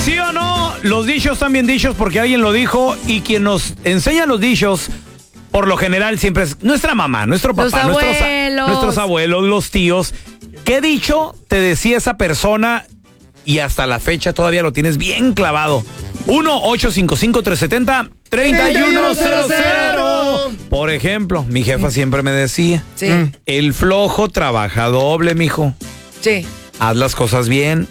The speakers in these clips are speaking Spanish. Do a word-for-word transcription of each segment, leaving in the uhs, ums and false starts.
¿Sí o no? Los dichos están bien dichos porque alguien lo dijo y quien nos enseña los dichos, por lo general, siempre es nuestra mamá, nuestro papá, los nuestros, abuelos. nuestros abuelos, los tíos. ¿Qué dicho te decía esa persona y hasta la fecha todavía lo tienes bien clavado? uno ocho cinco cinco, tres siete cero, tres uno cero cero. Por ejemplo, mi jefa siempre me decía, Sí. el flojo trabaja doble, mijo. Sí. Haz las cosas bien.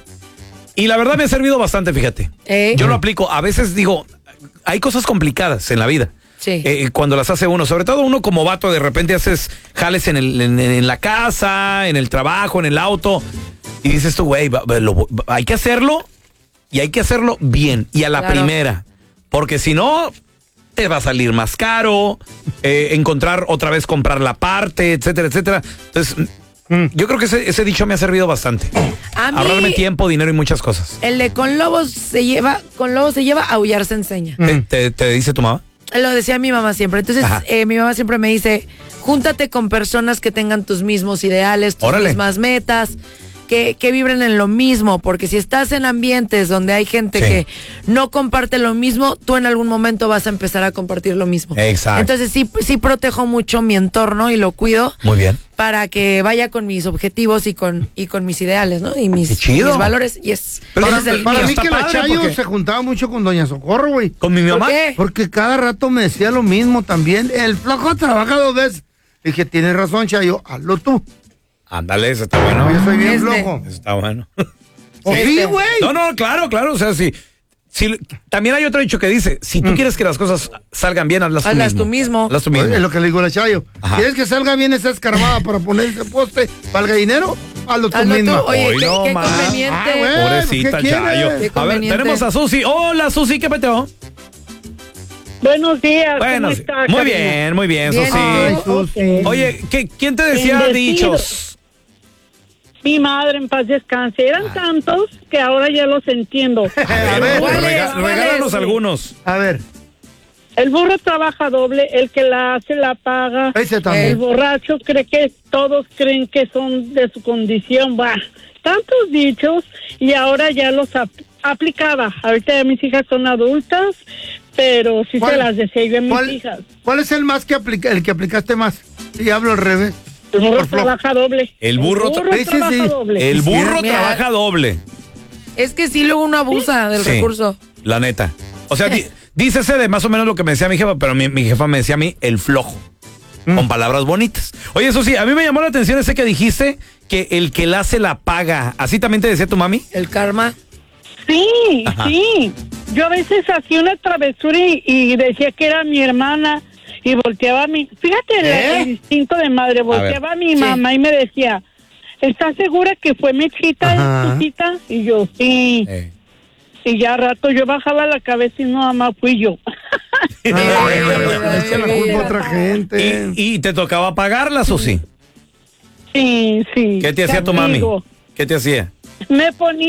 Y la verdad me ha servido bastante, fíjate. ¿Eh? Yo lo aplico. A veces digo, hay cosas complicadas en la vida. Sí. Eh, cuando las hace uno, sobre todo uno como vato, de repente haces jales en, el, en, en la casa, en el trabajo, en el auto. Y dices tú, güey, va- va- lo- va- hay que hacerlo y hay que hacerlo bien y a la Claro. primera. Porque si no, te va a salir más caro, eh, encontrar otra vez, comprar la parte, etcétera, etcétera. Entonces, mm, yo creo que ese, ese dicho me ha servido bastante. A mí, Ahorrarme tiempo, dinero y muchas cosas. el de con lobos se lleva, con lobos se lleva, aullar se enseña. ¿Te, te- te dice tu mamá? Lo decía mi mamá siempre. Entonces, Ajá. eh, mi mamá siempre me dice, júntate con personas que tengan tus mismos ideales, tus Órale. mismas metas, que, que vibren en lo mismo, porque si estás en ambientes donde hay gente Sí. que no comparte lo mismo, tú en algún momento vas a empezar a compartir lo mismo. Exacto. Entonces sí, sí protejo mucho mi entorno y lo cuido Muy bien. para que vaya con mis objetivos y con, y con mis ideales, ¿no? Y mis, Qué chido. mis valores. Yes. Pero Ese Para, es el para mío. mí está que la padre Chayo porque- se juntaba mucho con Doña Socorro, güey. ¿Con mi mamá? ¿Por qué? Porque cada rato me decía lo mismo también. El flaco trabaja dos veces. Dije, tienes razón, Chayo, hazlo tú. Ándale, eso está bueno. Yo soy bien Este. flojo. Eso está bueno. ¿O sí, Este. güey? No, no, claro, claro. O sea, sí. Si, también hay otro dicho que dice, si tú quieres que las cosas salgan bien, hazlas tú Hazlas mismo. tú mismo. Hazlas tú mismo. Es lo que le digo a la Chayo. Ajá. ¿Quieres que salga bien esa escarbada para poner ese poste para el gallinero? Hazlo tú Hazlo tú. misma. Oye, Hoy qué, no qué más. conveniente. Ah, güey. Pobrecita ¿qué quieres? Chayo. Qué A ver, conveniente. tenemos a Susi. Hola, Susi, ¿qué peteo? Buenos días, Bueno, ¿cómo sí. está? Muy cariño? bien, muy bien, Bien. Susi. Ay, Susi. Oye, ¿qué, ¿quién te decía Bendecido. dichos? Mi madre en paz descanse. Eran tantos que ahora ya los entiendo. A ver, ¿cuál es? rega- ¿Cuál regálanos es? algunos. a ver. El burro trabaja doble, el que la hace la paga. Ese El también. borracho cree que todos creen que son de su condición. Bah, tantos dichos y ahora ya los ap- aplicaba. Ahorita ya mis hijas son adultas, pero sí ¿Cuál- se las decía yo a mis ¿Cuál, hijas. cuál es el más que aplica, el que aplicaste más? Y hablo al revés. El burro Por flojo. trabaja doble. El burro tra- Ese trabaja sí. doble. El burro Mira. trabaja doble. Es que sí, luego uno abusa del Sí, recurso. La neta. O sea, di- dícese de más o menos lo que me decía mi jefa, pero mi, mi jefa me decía a mí el flojo. Con palabras bonitas. Oye, eso sí, a mí me llamó la atención ese que dijiste, que el que la hace la paga. ¿Así también te decía tu mami? El karma. Sí, Ajá. sí. Yo a veces hacía una travesura y, y decía que era mi hermana y volteaba a mi... Fíjate el- ¿Eh? el instinto de madre. Volteaba a, mi Sí. mamá y me decía, ¿estás segura que fue Mechita, Ajá. tu cita? Y yo, sí. Eh. Y ya a rato yo bajaba la cabeza y no, mamá, fui yo. Ay, ay, echa la ay, culpa a ay. otra gente. Y, y te tocaba pagarla, Susi. Sí, sí. ¿Qué te hacía tu mami? Amigo. ¿Qué te hacía? Me ponía